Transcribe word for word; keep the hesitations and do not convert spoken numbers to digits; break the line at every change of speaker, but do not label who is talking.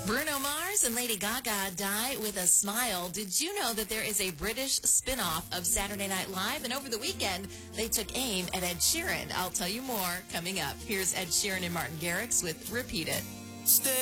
Bruno Mars and Lady Gaga die with a smile. Did you know that there is a British spin-off of Saturday Night Live? And over the weekend, they took aim at Ed Sheeran. I'll tell you more coming up. Here's Ed Sheeran and Martin Garrix with Repeat It.